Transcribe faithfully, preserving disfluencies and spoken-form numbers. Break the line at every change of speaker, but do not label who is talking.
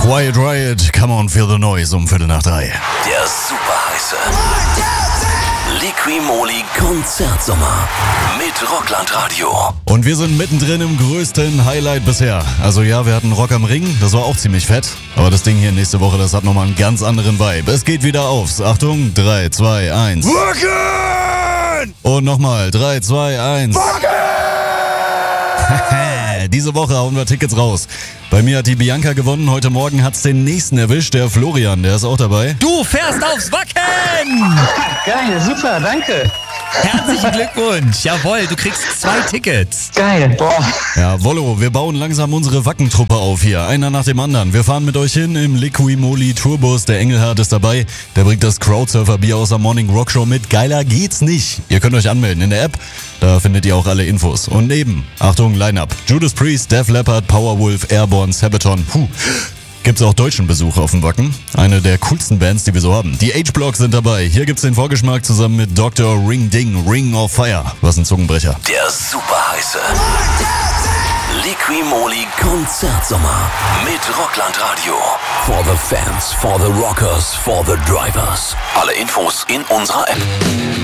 Quiet Riot, come on, feel the noise um Viertel nach drei.
Der super heiße Liqui-Moly Konzertsommer mit Rockland Radio.
Und wir sind mittendrin im größten Highlight bisher. Also ja, wir hatten Rock am Ring, das war auch ziemlich fett. Aber das Ding hier nächste Woche, das hat nochmal einen ganz anderen Vibe. Es geht wieder aufs. Achtung, drei, zwei, eins.
Rocken!
Und nochmal, drei, zwei, eins. Diese Woche hauen wir Tickets raus. Bei mir hat die Bianca gewonnen. Heute Morgen hat's den nächsten erwischt, der Florian. Der ist auch dabei.
Du fährst aufs Wacken!
Geil, super, danke.
Herzlichen Glückwunsch. Jawohl, du kriegst zwei Tickets.
Geil, boah.
Ja, Wollo, wir bauen langsam unsere Wackentruppe auf hier. Einer nach dem anderen. Wir fahren mit euch hin im Liqui-Moly Tourbus. Der Engelhardt ist dabei. Der bringt das Crowdsurfer-Bier aus der Morning Rock Show mit. Geiler geht's nicht. Ihr könnt euch anmelden in der App. Da findet ihr auch alle Infos. Und neben, Achtung, Line-Up. Judas Priest, Def Leppard, Powerwolf, Airborne, Sabaton. Puh. Gibt's auch deutschen Besuch auf dem Wacken. Eine der coolsten Bands, die wir so haben. Die H-Block sind dabei. Hier gibt's den Vorgeschmack zusammen mit Doktor Ring Ding, Ring of Fire. Was ein Zungenbrecher.
Der super heiße Liqui-Moly Konzertsommer mit Rockland Radio. For the fans, for the rockers, for the drivers. Alle Infos in unserer App.